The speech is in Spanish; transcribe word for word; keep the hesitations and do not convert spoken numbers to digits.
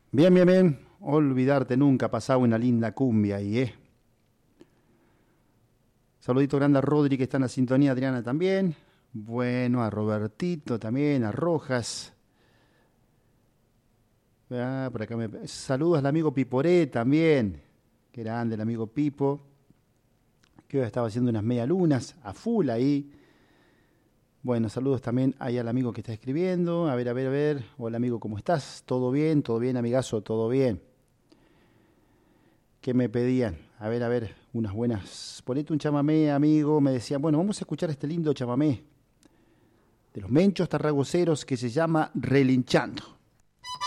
Bien, bien, bien. Olvidarte nunca, pasaba una linda cumbia ahí, ¿eh? Saludito grande a Rodri que está en la sintonía, Adriana también. Bueno, a Robertito también, a Rojas. Ah, por acá me... Saludos al amigo Piporé también. Qué grande el amigo Pipo. Que hoy estaba haciendo unas medialunas a full ahí. Bueno, saludos también ahí al amigo que está escribiendo. A ver, a ver, a ver. Hola amigo, ¿cómo estás? ¿Todo bien? ¿Todo bien, amigazo? ¿Todo bien? ¿Qué me pedían? A ver, a ver, unas buenas. Ponete un chamamé, amigo. Me decían, bueno, vamos a escuchar este lindo chamamé de los Menchos Tarragoceros que se llama Relinchando.